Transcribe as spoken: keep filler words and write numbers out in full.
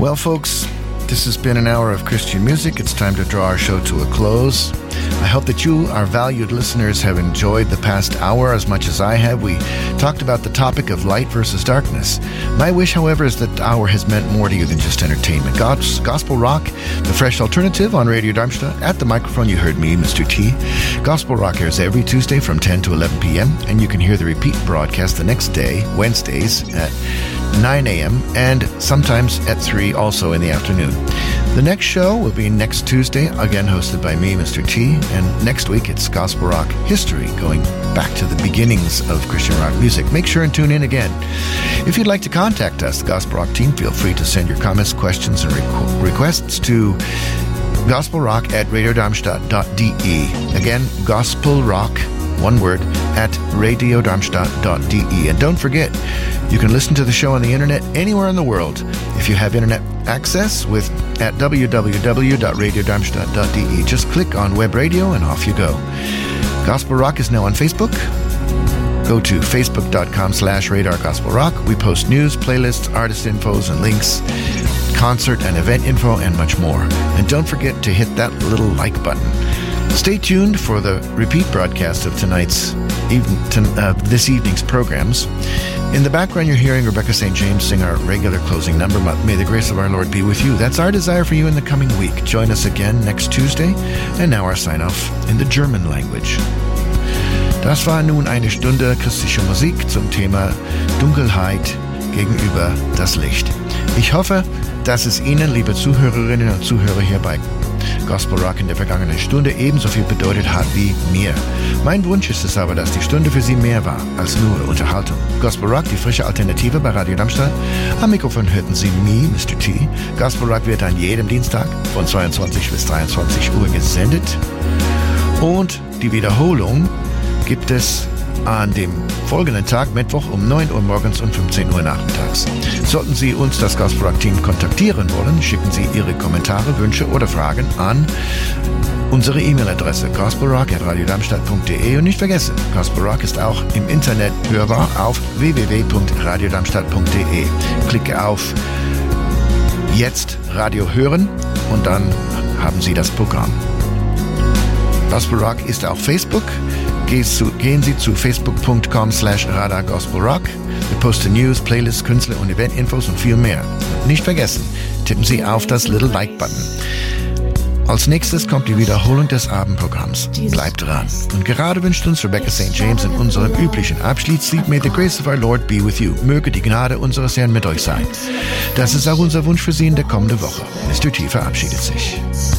Well, folks, this has been an hour of Christian music. It's time to draw our show to a close. I hope that you, our valued listeners, have enjoyed the past hour as much as I have. We talked about the topic of light versus darkness. My wish, however, is that the hour has meant more to you than just entertainment. God's Gospel Rock, the fresh alternative on Radio Darmstadt. At the microphone, you heard me, Mister T. Gospel Rock airs every Tuesday from ten to eleven p.m., and you can hear the repeat broadcast the next day, Wednesdays, at nine a.m., and sometimes at three, also in the afternoon. The next show will be next Tuesday, again hosted by me, Mister T, and next week it's Gospel Rock History, going back to the beginnings of Christian rock music. Make sure and tune in again. If you'd like to contact us, the Gospel Rock team, feel free to send your comments, questions, and requ- requests to gospelrock at radiodarmstadt dot d e. Again, Gospel Rock, one word, at radiodarmstadt dot d e. And don't forget, you can listen to the show on the internet anywhere in the world if you have internet access with at w w w dot radiodarmstadt dot d e. Just click on Web Radio and off you go. Gospel Rock is now on Facebook. Go to facebook.com slash radar gospel rock. We post news, playlists, artist infos, and links, concert and event info, and much more. And don't forget to hit that little like button. Stay tuned for the repeat broadcast of tonight's even, uh, this evening's programs. In the background, you're hearing Rebecca Saint James sing our regular closing number, May the Grace of Our Lord Be With You. That's our desire for you in the coming week. Join us again next Tuesday. And now our sign-off in the German language. Das war nun eine Stunde christliche Musik zum Thema Dunkelheit gegenüber das Licht. Ich hoffe, dass es Ihnen, liebe Zuhörerinnen und Zuhörer hier bei Gospel Rock in der vergangenen Stunde ebenso viel bedeutet hat wie mir. Mein Wunsch ist es aber, dass die Stunde für Sie mehr war als nur Unterhaltung. Gospel Rock, die frische Alternative bei Radio Darmstadt. Am Mikrofon hörten Sie mich, Mister T. Gospel Rock wird an jedem Dienstag von zweiundzwanzig bis dreiundzwanzig Uhr gesendet. Und die Wiederholung gibt es an dem folgenden Tag, Mittwoch, um neun Uhr morgens und fünfzehn Uhr nachmittags. Sollten Sie uns, das Gospel Rock Team, kontaktieren wollen, schicken Sie Ihre Kommentare, Wünsche oder Fragen an unsere E-Mail-Adresse gospelrock at radiodarmstadt punkt d e. Und nicht vergessen, Gospel Rock ist auch im Internet hörbar auf w w w punkt radiodarmstadt punkt d e. Klicke auf Jetzt Radio hören und dann haben Sie das Programm. Gospel Rock ist auf Facebook. Gehen Sie zu facebook.com slash radar gospel rock. Wir posten News, Playlists, Künstler und Eventinfos und viel mehr. Und nicht vergessen, tippen Sie auf das Little Like-Button. Als nächstes kommt die Wiederholung des Abendprogramms. Bleibt dran. Und gerade wünscht uns Rebecca Saint James in unserem üblichen Abschiedslied May the Grace of Our Lord Be With You. Möge die Gnade unseres Herrn mit euch sein. Das ist auch unser Wunsch für Sie in der kommenden Woche. Mister T verabschiedet sich.